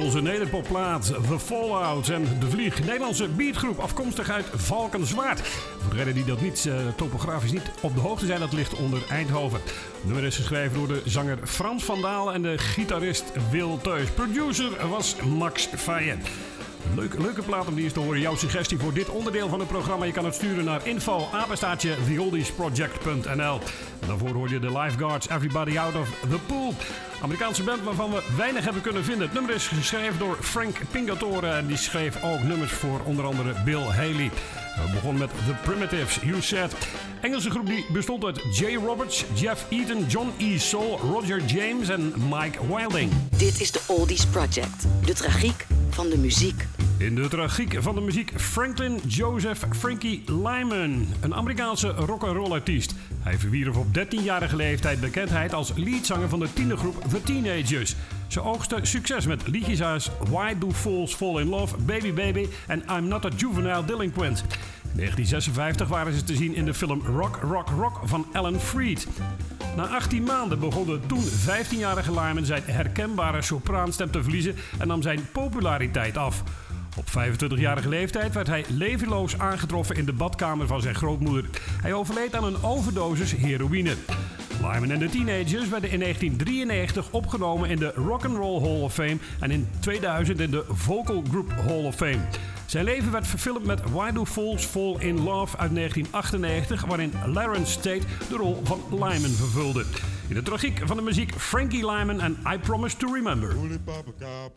Engelse nederpopplaat The Fallout en De Vlieg. Nederlandse beatgroep afkomstig uit Valkenswaard. Voor degenen die dat niet topografisch niet op de hoogte zijn, dat ligt onder Eindhoven. Het nummer is geschreven door de zanger Frans van Daal en de gitarist Wil Teus. Producer was Max Feijen. Leuke plaat om die eens te horen. Jouw suggestie voor dit onderdeel van het programma. Je kan het sturen naar info@theoldiesproject.nl. Daarvoor hoor je de Lifeguards Everybody Out of the Pool. Amerikaanse band waarvan we weinig hebben kunnen vinden. Het nummer is geschreven door Frank Pingatore. En die schreef ook nummers voor onder andere Bill Haley. We begonnen met The Primitives, You Said. Engelse groep die bestond uit Jay Roberts, Jeff Eaton, John E. Soul, Roger James en Mike Wilding. Dit is de Oldies Project. De tragiek van de muziek. In de tragiek van de muziek Franklin Joseph Frankie Lyman, een Amerikaanse rock'n'roll artiest. Hij verwierf op 13-jarige leeftijd bekendheid als leadzanger van de tienergroep The Teenagers. Ze oogsten succes met liedjes als Why Do Fools Fall in Love, Baby Baby en I'm Not a Juvenile Delinquent. In 1956 waren ze te zien in de film Rock, Rock, Rock van Alan Freed. Na 18 maanden begon de toen 15-jarige Lyman zijn herkenbare sopraanstem te verliezen en nam zijn populariteit af. Op 25-jarige leeftijd werd hij levenloos aangetroffen in de badkamer van zijn grootmoeder. Hij overleed aan een overdosis heroïne. Lyman en de Teenagers werden in 1993 opgenomen in de Rock'n'Roll Hall of Fame en in 2000 in de Vocal Group Hall of Fame. Zijn leven werd verfilmd met Why Do Fools Fall in Love uit 1998, waarin Larenz Tate de rol van Lyman vervulde. In de tragiek van de muziek Frankie Lyman en I Promise to Remember.